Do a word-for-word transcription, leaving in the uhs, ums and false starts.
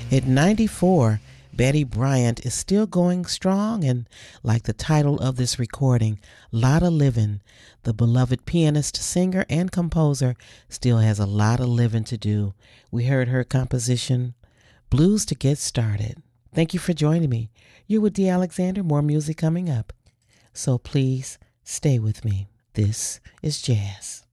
At ninety-four, Betty Bryant is still going strong, and like the title of this recording, Lotta Livin', the beloved pianist, singer, and composer still has a lot of living to do. We heard her composition, Blues to Get Started. Thank you for joining me. You're with Dee Alexander. More music coming up. So please stay with me. This is jazz.